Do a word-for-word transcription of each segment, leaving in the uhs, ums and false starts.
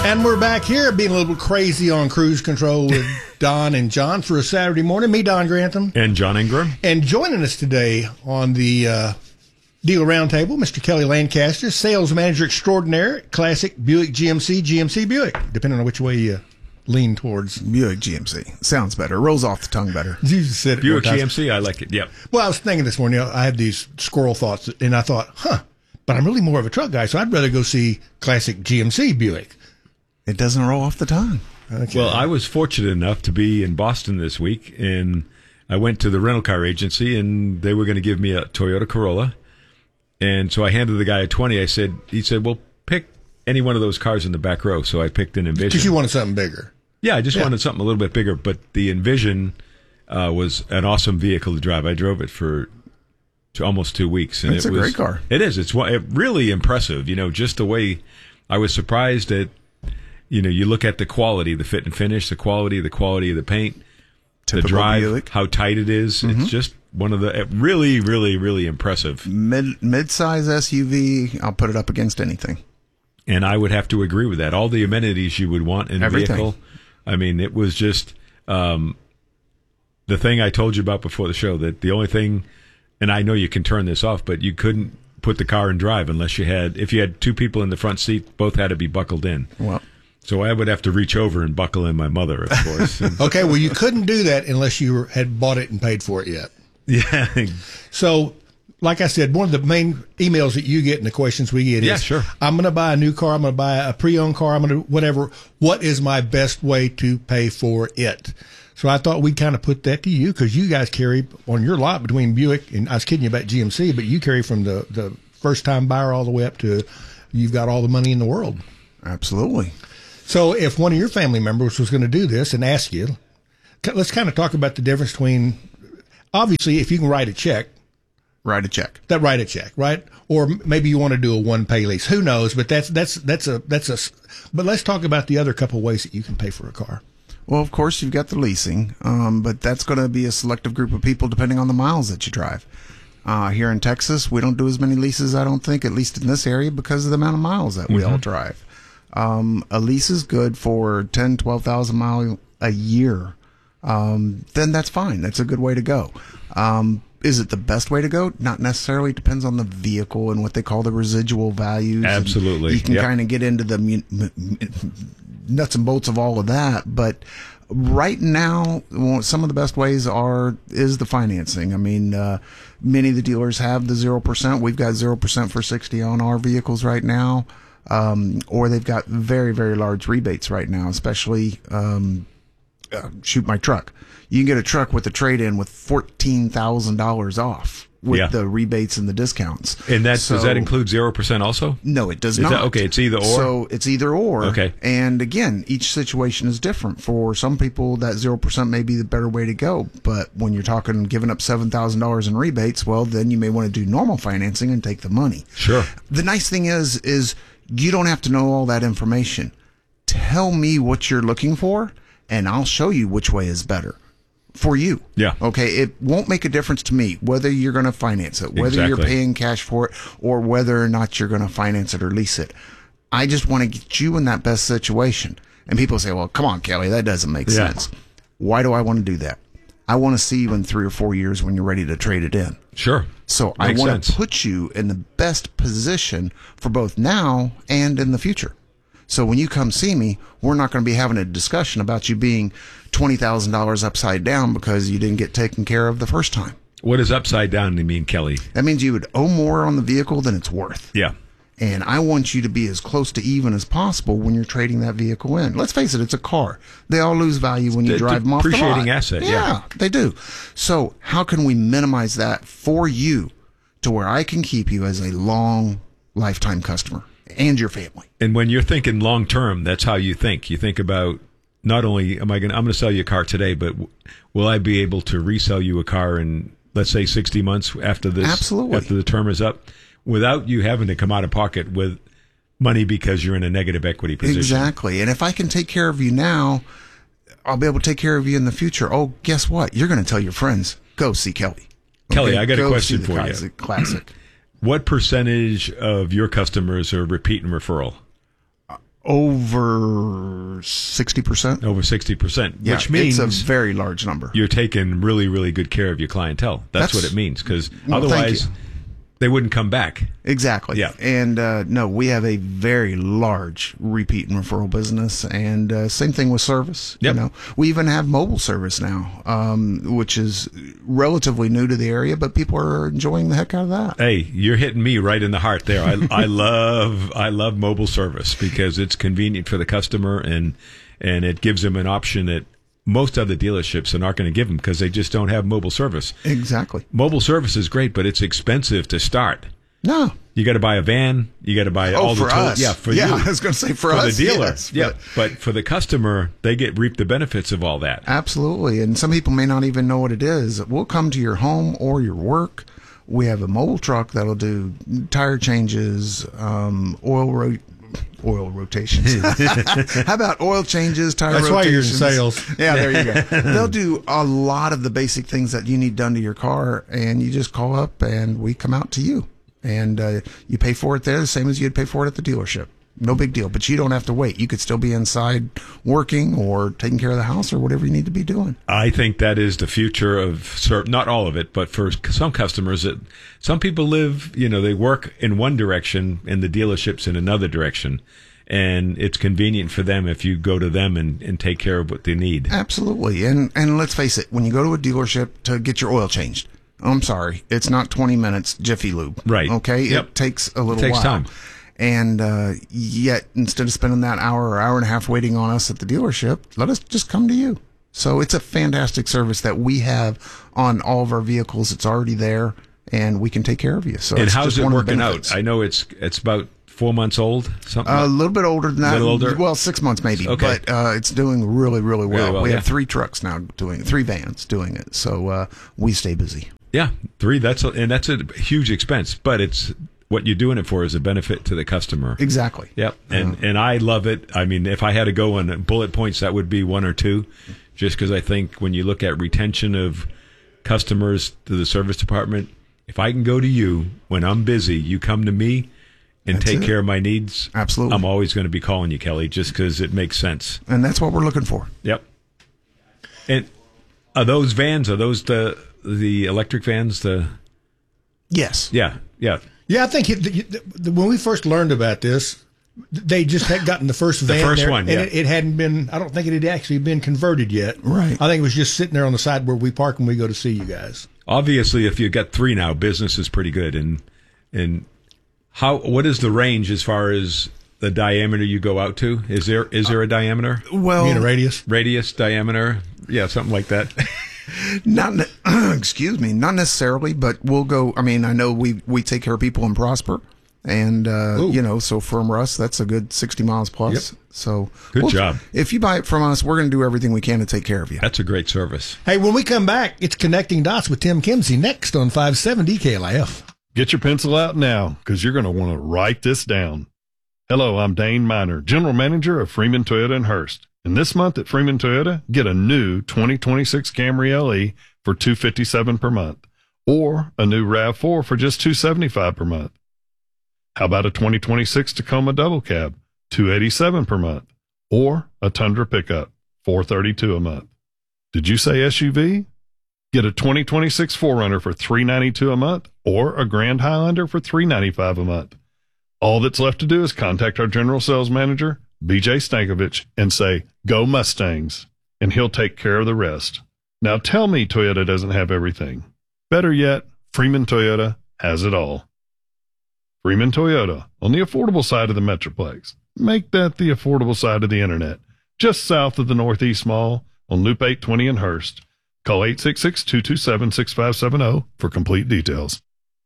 And we're back here being a little crazy on cruise control with Don and John for a Saturday morning. Me, Don Grantham. And John Ingram. And joining us today on the uh, Dealer Roundtable, Mister Kelly Lancaster, Sales Manager Extraordinaire, Classic Buick G M C, G M C Buick, depending on which way you lean towards. Buick G M C. Sounds better. Rolls off the tongue better. You said it Buick G M C, I like it, yep. Well, I was thinking this morning, you know, I had these squirrel thoughts, and I thought, huh, but I'm really more of a truck guy, so I'd rather go see Classic G M C Buick. It doesn't roll off the tongue. Okay. Well, I was fortunate enough to be in Boston this week, and I went to the rental car agency, and they were going to give me a Toyota Corolla. And so I handed the guy a twenty. I said, he said, well, pick any one of those cars in the back row. So I picked an Envision. Because you wanted something bigger. Yeah, I just Yeah. wanted something a little bit bigger. But the Envision uh, was an awesome vehicle to drive. I drove it for to almost two weeks. And It's it a was, great car. It is. It's one- it really impressive. You know, just the way I was surprised at, you know, you look at the quality, the fit and finish, the quality, the quality of the paint, Typical the drive, Buick. how tight it is. Mm-hmm. It's just one of the really, really, really impressive. Mid mid-size S U V, I'll put it up against anything. And I would have to agree with that. All the amenities you would want in a Everything. vehicle. I mean, it was just um, the thing I told you about before the show, that the only thing, and I know you can turn this off, but you couldn't put the car in drive unless you had, if you had two people in the front seat, both had to be buckled in. Well, So I would have to reach over and buckle in my mother, of course. And, Okay, well, you couldn't do that unless you were- had bought it and paid for it yet. yeah. So, like I said, one of the main emails that you get and the questions we get Yeah, is, sure. I'm going to buy a new car, I'm going to buy a pre-owned car, I'm going to whatever. What is my best way to pay for it? So I thought we'd kind of put that to you because you guys carry on your lot between Buick, and I was kidding you about G M C, but you carry from the, the first-time buyer all the way up to you've got all the money in the world. absolutely. So if one of your family members was going to do this and ask you, let's kind of talk about the difference between, obviously, if you can write a check, Write a check. that write a check, right? Or maybe you want to do a one pay lease. Who knows? But that's that's that's a that's a. But let's talk about the other couple ways that you can pay for a car. Well, of course, you've got the leasing, um, but that's going to be a selective group of people depending on the miles that you drive. Uh, here in Texas, we don't do as many leases, I don't think, at least in this area, because of the amount of miles that we all drive. Um, a lease is good for ten, twelve thousand miles a year. Um, then that's fine. That's a good way to go. Um, is it the best way to go? Not necessarily. It depends on the vehicle and what they call the residual values. And Absolutely. you can Yep. kind of get into the mu- mu- nuts and bolts of all of that, but right now, well, some of the best ways are is the financing. I mean, uh, many of the dealers have the zero percent. We've got zero percent for sixty on our vehicles right now, um, or they've got very very large rebates right now, especially. Um, uh, shoot my truck. You can get a truck with a trade-in with fourteen thousand dollars off with Yeah. the rebates and the discounts. And that, does that So- include zero percent also? No, it does Is not. that- okay, it's either or? So it's either or. Okay. And again, each situation is different. For some people, that zero percent may be the better way to go. But when you're talking giving up seven thousand dollars in rebates, well, then you may want to do normal financing and take the money. Sure. The nice thing is, is you don't have to know all that information. Tell me what you're looking for, and I'll show you which way is better for you. Yeah. Okay. It won't make a difference to me whether you're going to finance it, whether you're Exactly. paying cash for it, or whether or not you're going to finance it or lease it. I just want to get you in that best situation. And people say, well, come on, Kelly, that doesn't make Yeah. sense. Why do I want to do that? I want to see you in three or four years when you're ready to trade it in. Sure. So I Makes want sense. to put you in the best position for both now and in the future. So when you come see me, we're not going to be having a discussion about you being twenty thousand dollars upside down because you didn't get taken care of the first time. What does upside down mean, Kelly? That means you would owe more on the vehicle than it's worth. Yeah. And I want you to be as close to even as possible when you're trading that vehicle in. Let's face it, it's a car. They all lose value when you It's a drive them off the lot. depreciating asset, yeah. they do. So how can we minimize that for you to where I can keep you as a long lifetime customer and your family? And when you're thinking long term, that's how you think. You think about not only am I going to I'm going to sell you a car today, but w- will I be able to resell you a car in, let's say, sixty months after this? Absolutely. After the term is up, without you having to come out of pocket with money because you're in a negative equity position. Exactly. And if I can take care of you now, I'll be able to take care of you in the future. Oh, guess what? You're going to tell your friends, go see Kelly. Kelly, I got a Go question see the for you. classic, Classic. What percentage of your customers are repeat and referral? Over sixty percent. Over sixty percent, Yeah, which means it's a very large number. you're taking really, really good care of your clientele. That's, That's- what it means, because Well, thank otherwise you. they wouldn't come back. Exactly. Yeah. And uh, no, we have a very large repeat and referral business, and uh, same thing with service. Yep. You know, we even have mobile service now, um, which is relatively new to the area, but people are enjoying the heck out of that. Hey, you're hitting me right in the heart there. I, I love I love mobile service because it's convenient for the customer, and and it gives them an option that most other dealerships are not going to give them because they just don't have mobile service. Exactly. Mobile service is great, but it's expensive to start. No. You got to buy a van. You got to buy Oh, all for the tools. us. Yeah, for yeah, you. I was going to say for, For us. the dealer. Yes, yeah, but- but for the customer, they get reap the benefits of all that. Absolutely. And some people may not even know what it is. We'll come to your home or your work. We have a mobile truck that'll do tire changes, um, oil ro- oil rotations. How about oil changes, tire That's why you're in rotations? sales. Yeah, there you go. They'll do a lot of the basic things that you need done to your car, and you just call up and we come out to you. And uh, you pay for it there the same as you'd pay for it at the dealership. No big deal, but you don't have to wait. You could still be inside working or taking care of the house or whatever you need to be doing. I think that is the future of ser- not all of it, but for some customers, it, some people live, you know, they work in one direction and the dealership's in another direction. And it's convenient for them if you go to them and, and take care of what they need. Absolutely. And and let's face it, when you go to a dealership to get your oil changed, I'm sorry, it's not twenty minutes Jiffy Lube. Right. Okay? Yep. It takes a little It takes while. time. And uh, yet, instead of spending that hour or hour and a half waiting on us at the dealership, let us just come to you. So it's a fantastic service that we have on all of our vehicles. It's already there, and we can take care of you. So And it's how's just it one of the working benefits. out? I know it's it's about four months old, something. A like- little bit older than that. Little older? Well, six months maybe. Okay. But uh, it's doing really, really well. Really well, we yeah. have three trucks now doing three vans doing it. So uh, we stay busy. Yeah, three. That's a, and that's a huge expense, but it's what you're doing it for is a benefit to the customer. Exactly. Yep, and and I love it. I mean, if I had to go on bullet points, that would be one or two, just because I think when you look at retention of customers to the service department, if I can go to you when I'm busy, you come to me and That's take it. care of my needs. Absolutely. I'm always going to be calling you, Kelly, just because it makes sense. And that's what we're looking for. Yep. And are those vans? Are those the the electric vans? The Yes. yeah, yeah. Yeah, I think it, the, the, when we first learned about this, they just had gotten the first van first there, one, and yeah. it, it hadn't been. I don't think it had actually been converted yet. Right. I think it was just sitting there on the side where we park when we go to see you guys. Obviously, if you got three now, business is pretty good. And and how what is the range as far as the diameter you go out to? Is there is there a diameter, Well, You mean a radius? radius, diameter? Yeah, something like that. not ne- excuse me, not necessarily, but we'll go. I mean, I know we we take care of people in Prosper, and uh, Ooh. you know, so from us, that's a good sixty miles plus. Yep. So Good we'll- job. If you buy it from us, we're going to do everything we can to take care of you. That's a great service. Hey, when we come back, it's Connecting Dots with Tim Kimsey next on five seventy K L I F. Get your pencil out now because you're going to want to write this down. Hello, I'm Dane Miner, General Manager of Freeman Toyota in Hurst. And this month at Freeman Toyota, get a new twenty twenty-six Camry L E for two hundred fifty-seven dollars per month or a new RAV four for just two hundred seventy-five dollars per month. How about a twenty twenty-six Tacoma Double Cab, two hundred eighty-seven dollars per month or a Tundra pickup, four hundred thirty-two dollars a month. Did you say S U V? Get a twenty twenty-six four runner for three hundred ninety-two dollars a month or a Grand Highlander for three hundred ninety-five dollars a month. All that's left to do is contact our general sales manager, B J Stankovich, and say, "Go Mustangs," and he'll take care of the rest. Now tell me Toyota doesn't have everything. Better yet, Freeman Toyota has it all. Freeman Toyota, on the affordable side of the Metroplex. Make that the affordable side of the internet. Just south of the Northeast Mall on Loop eight twenty in Hurst. Call eight six six, two two seven, six five seven zero for complete details.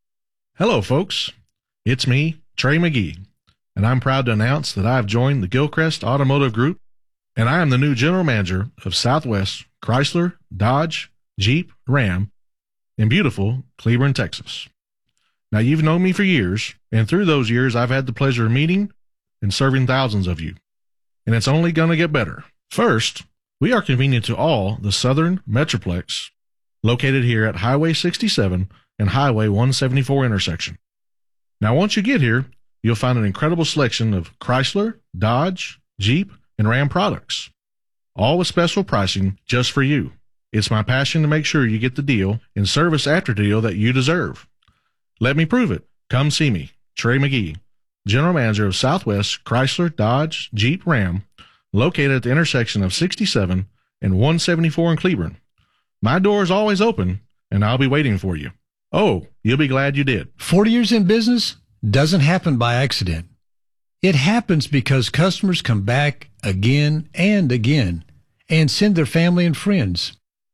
Hello, folks. It's me, Trey McGee, and I'm proud to announce that I've joined the Gilchrist Automotive Group, and I am the new general manager of Southwest Chrysler, Dodge, Jeep, Ram in beautiful Cleburne, Texas. Now, you've known me for years, and through those years, I've had the pleasure of meeting and serving thousands of you, and it's only going to get better. First, we are convenient to all the Southern Metroplex, located here at Highway sixty-seven and Highway one seventy-four intersection. Now, once you get here, you'll find an incredible selection of Chrysler, Dodge, Jeep, and Ram products, all with special pricing just for you. It's my passion to make sure you get the deal and service after deal that you deserve. Let me prove it. Come see me, Trey McGee, General Manager of Southwest Chrysler, Dodge, Jeep, Ram, located at the intersection of sixty-seven and one seventy-four in Cleburne. My door is always open, and I'll be waiting for you. Oh, you'll be glad you did. forty years in business doesn't happen by accident. It happens because customers come back again and again and send their family and friends.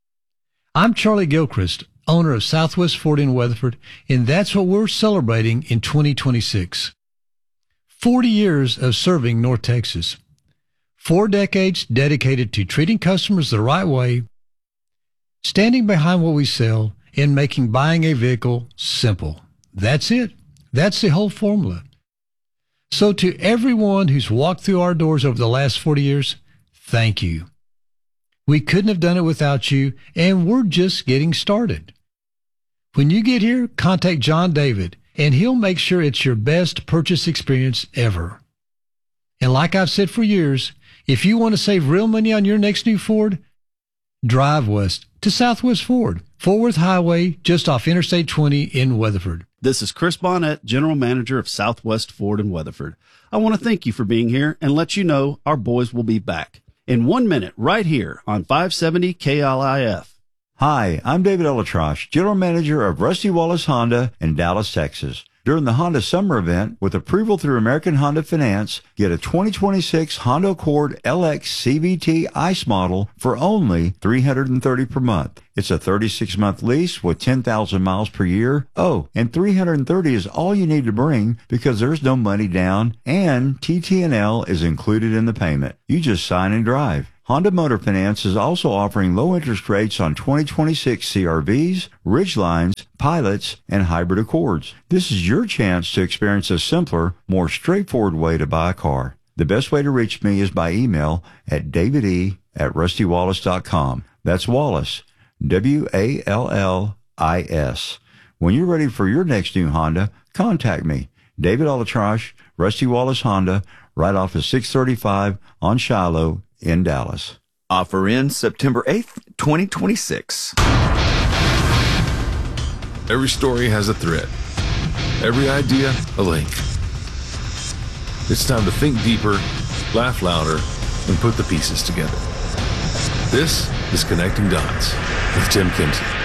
I'm Charlie Gilchrist, owner of Southwest Ford in Weatherford, and that's what we're celebrating in twenty twenty-six. forty years of serving North Texas. Four decades dedicated to treating customers the right way, standing behind what we sell, and making buying a vehicle simple. That's it. That's the whole formula. So to everyone who's walked through our doors over the last forty years, thank you. We couldn't have done it without you, and we're just getting started. When you get here, contact John David, and he'll make sure it's your best purchase experience ever. And like I've said for years, if you want to save real money on your next new Ford, drive west to Southwest Ford, Fort Worth Highway, just off Interstate twenty in Weatherford. This is Chris Bonnet, General Manager of Southwest Ford in Weatherford. I want to thank you for being here and let you know our boys will be back in one minute right here on five seventy K L I F. Hi, I'm David Elatrosh, General Manager of Rusty Wallace Honda in Dallas, Texas. During the Honda Summer Event, with approval through American Honda Finance, get a twenty twenty-six Honda Accord L X C V T ICE model for only three hundred thirty dollars per month. It's a thirty-six month lease with ten thousand miles per year. Oh, and three hundred thirty dollars is all you need to bring because there's no money down and T T and L is included in the payment. You just sign and drive. Honda Motor Finance is also offering low interest rates on twenty twenty-six C R Vs, Ridgelines, Pilots, and Hybrid Accords. This is your chance to experience a simpler, more straightforward way to buy a car. The best way to reach me is by email at david e at rusty wallace dot com. That's Wallace, W A L L I S. When you're ready for your next new Honda, contact me, David Elatrosh, Rusty Wallace Honda, right off of six thirty-five on Shiloh in Dallas. Offer ends September eighth, twenty twenty-six. Every story has a thread. Every idea, a link. It's time to think deeper, laugh louder, and put the pieces together. This is Connecting Dots with Tim Kinsey.